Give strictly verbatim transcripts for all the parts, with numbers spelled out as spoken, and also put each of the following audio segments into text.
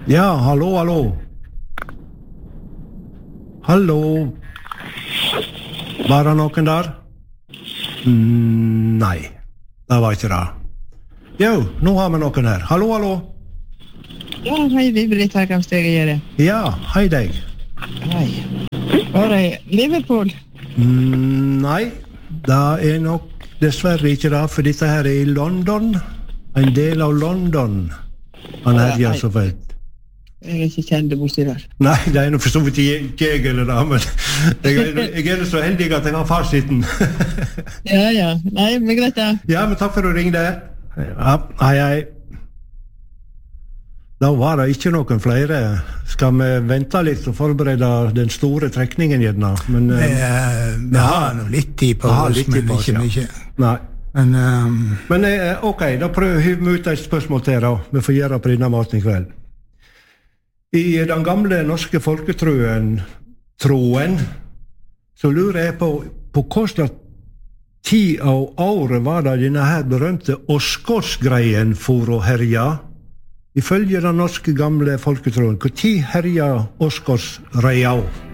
Ja, hallo, hallo. Hallo. Var det noen der? Mm, nei, det var ikke det. Jo, nå har vi noen her. Hallo, hallo. Ja, hei, Britt her, kan jeg gjøre? Ja, hei deg. Hei. Var det Liverpool? Mm, nei, det er nok dessverre ikke det, for dette her er i London. En del av London. Han er ja så felt. Jeg er ikke kjent borti der. Nei, det er noe for så vidt ikke jeg eller det, men jeg er, jeg er så heldig at jeg har fasiten. Ja, ja. Nei, men greit da. Ja, men takk for å ringe det. Ja, hei, hei. Da var det ikke noen flere. Skal vi vente litt og forberede den store trekningen gjerne? Men, vi vi ja, har noe litt tid på oss, men ikke ja. Mye. Nei. Men, um... men ok, da prøver vi å hive ut et spørsmål til da. Vi får gjøre på denne måten i kveld. I den gamle norske folketroen, troen, så lurer jeg på, på hvordan tid av året var det denne her berømte Åsgårdsgreien for å herja. Ifølge den norske gamle folketroen, hvor tid herja Åsgårdsreia?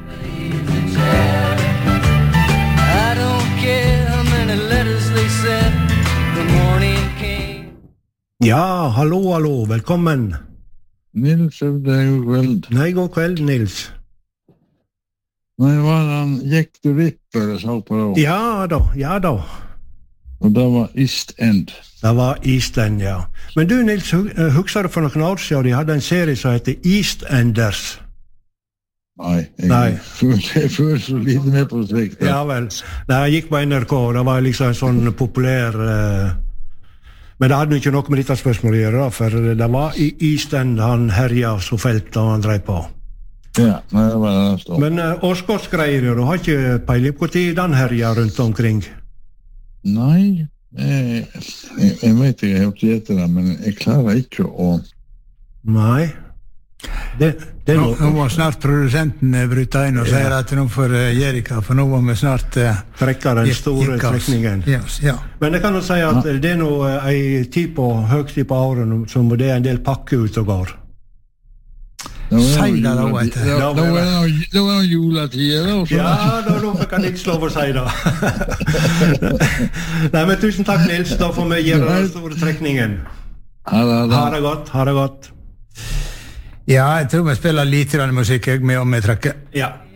Ja, hallo, hallo, velkommen. Nils, det er god kveld. Nei, god kveld, Nils. Nei, var han Jack the Ripper jeg så på det? Ja da, ja da. Og det var East End. Det var East End, ja. Men du, Nils, husker du for noen år siden de hadde en serie som heter East Enders? Nei, jeg, Nei. jeg føler så lite med på slikt. Ja vel, det gikk på N R K, det var liksom en sånn populær... Uh, Men det hadde ikke noe med dette spørsmålet å gjøre, for det var i East End han herja så felt da han drev på. Ja, det var det stå. Men uh, Åsgårdsgreier, du har ikke peiling på tid den herja rundt omkring? Nei, jeg, jeg, jeg vet ikke, jeg har ikke gjett det, men jeg klarer ikke å... Nei. Det, det nå, nå må snart produsenten bryte inn og ja. Sier at nå får uh, Jerika, for nå må vi snart uh, trekke den store trekningen. Yes, ja. Men jeg kan jo si at ja. Det er nå uh, en tid på høgtid på året som det er en del pakke ut og går. Si det da, vet du. Da var det noen juletid, da. Ja, da, da kan jeg ikke lov å si det. Nei, men tusen takk, Nils. Da får vi gjøre den store trekningen. Ha det, ha det godt, ha det godt. Ja, jeg tror vi spiller litt musikk med om vi trekker. Ja.